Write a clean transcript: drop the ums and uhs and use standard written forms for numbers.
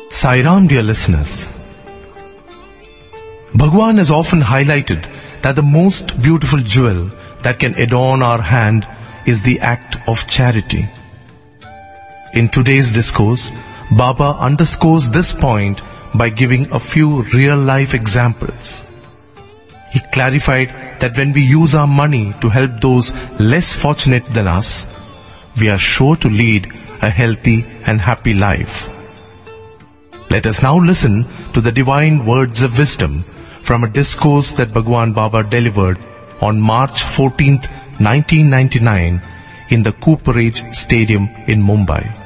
Sai Ram, dear listeners. Bhagwan has often highlighted that the most beautiful jewel that can adorn our hand is the act of charity. In today's discourse, Baba underscores this point by giving a few real-life examples. He clarified that when we use our money to help those less fortunate than us, we are sure to lead a healthy and happy life. Let us now listen to the divine words of wisdom from a discourse that Bhagwan Baba delivered on March 14th, 1999 in the Cooperage Stadium in Mumbai.